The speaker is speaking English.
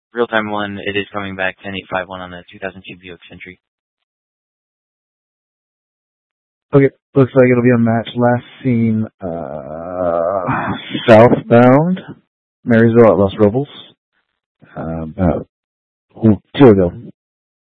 real-time one, it is coming back 10851 on the 2002 Buick Century. Okay, looks like it'll be a match last seen southbound, Marysville at Los Robles, about 2 ago.